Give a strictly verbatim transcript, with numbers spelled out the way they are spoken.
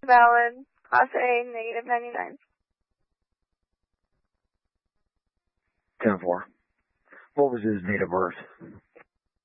valid. Class A, negative ninety-nine. ten four. What was his date of birth?